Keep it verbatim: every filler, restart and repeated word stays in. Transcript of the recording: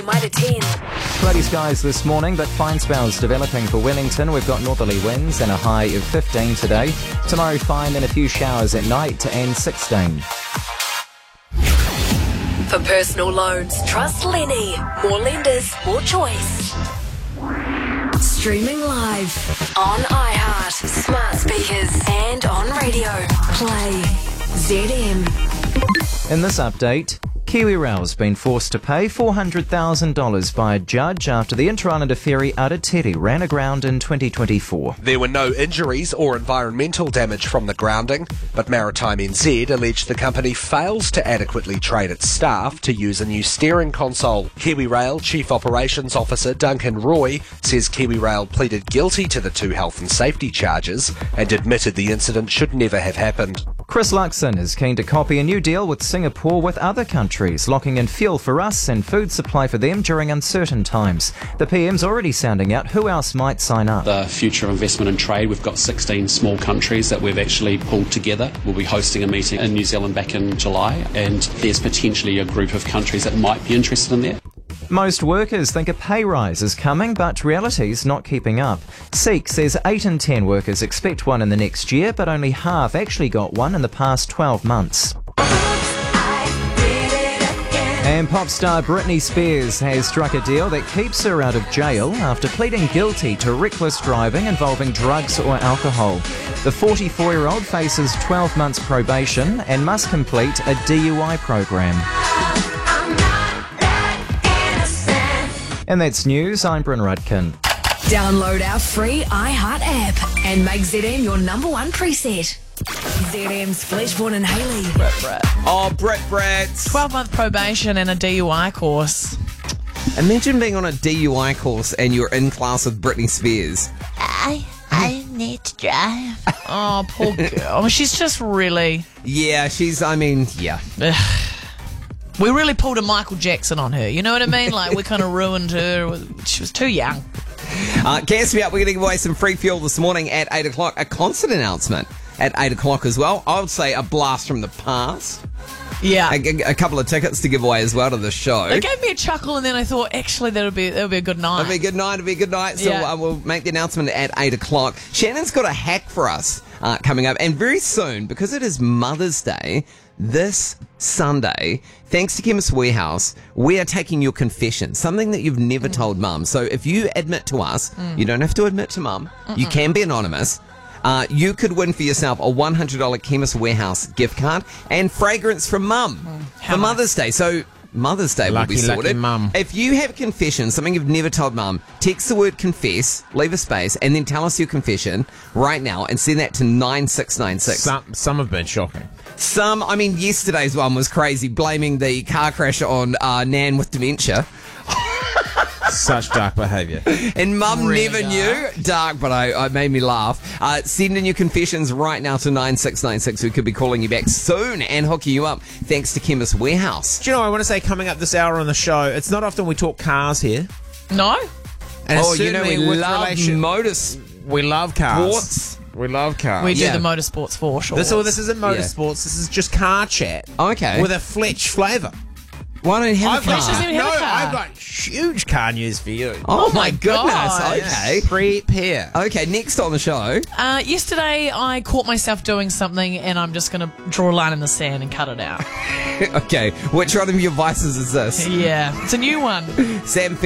Mitre ten. Cloudy skies this morning, but fine spells developing for Wellington. We've got northerly winds and a high of fifteen today. Tomorrow, fine and a few showers at night and sixteen. For personal loans, trust Lenny. More lenders, more choice. Streaming live on iHeart, smart speakers, and on radio. Play Z M. In this update, KiwiRail's been forced to pay four hundred thousand dollars by a judge after the Inter-Islander ferry Aratiri ran aground in twenty twenty-four. There were no injuries or environmental damage from the grounding, but Maritime N Z alleged the company fails to adequately train its staff to use a new steering console. KiwiRail Chief Operations Officer Duncan Roy says KiwiRail pleaded guilty to the two health and safety charges and admitted the incident should never have happened. Chris Luxon is keen to copy a new deal with Singapore with other countries, locking in fuel for us and food supply for them during uncertain times. The P M's already sounding out who else might sign up. The future of investment and trade, we've got sixteen small countries that we've actually pulled together. We'll be hosting a meeting in New Zealand back in July, and there's potentially a group of countries that might be interested in that. Most workers think a pay rise is coming, but reality's not keeping up. Seek says eight in ten workers expect one in the next year, but only half actually got one in the past twelve months. And pop star Britney Spears has struck a deal that keeps her out of jail after pleading guilty to reckless driving involving drugs or alcohol. The forty-four-year-old faces twelve months probation and must complete a D U I program. And that's news. I'm Bryn Rudkin. Download our free iHeart app and make Z M your number one preset. Z M's Fleshborn and Haley. Brit, Brit. Oh, Brit, Brit. twelve-month probation and a D U I course. Imagine being on a D U I course and you're in class with Britney Spears. I I need to drive. Oh, poor girl. She's just really... Yeah, she's, I mean, yeah. We really pulled a Michael Jackson on her. You know what I mean? Like, we kind of ruined her. She was too young. Uh, gas me up. We're going to give away some free fuel this morning at eight o'clock. A concert announcement at eight o'clock as well. I would say a blast from the past. Yeah. A, a, a couple of tickets to give away as well to the show. They gave me a chuckle, and then I thought, actually, that'll be that'll be a good night. It'll be a good night. It'll be a good night. So Yeah. uh, we'll make the announcement at eight o'clock. Shannon's got a hack for us uh, coming up. And very soon, because it is Mother's Day, this Sunday, thanks to Chemist Warehouse, we are taking your confession, something that you've never mm. told Mum. So if you admit to us, mm. you don't have to admit to Mum. Mm-mm. You can be anonymous. Uh, you could win for yourself a one hundred dollars Chemist Warehouse gift card and fragrance from Mum mm. for nice. Mother's Day. So Mother's Day lucky, will be sorted. Lucky Mum. If you have a confession, something you've never told Mum, text the word confess, leave a space, and then tell us your confession right now and send that to nine six nine six. Some, some have been shocking. Some, I mean, yesterday's one was crazy, blaming the car crash on uh, Nan with dementia. Such dark behaviour. And Mum Really never dark. knew. Dark, but I, I made me laugh. Uh, send in your confessions right now to nine six nine six. We could be calling you back soon and hooking you up thanks to Chemist Warehouse. Do you know, I want to say coming up this hour on the show, it's not often we talk cars here. No? And Oh, you know, we certainly with love relation- motors. We love cars. Sports. We love cars. We do Yeah. the motorsports for sure. This, well, this isn't motorsports. This is just car chat. Okay. With a Fletch flavour. Why don't you have I've a car? doesn't even have no, a car. I've got huge car news for you. Oh, Oh my my goodness. God. Okay. Prepare. Okay, next on the show. Uh, yesterday, I caught myself doing something, and I'm just going to draw a line in the sand and cut it out. Okay, which one of your vices is this? Yeah, it's a new one. Sam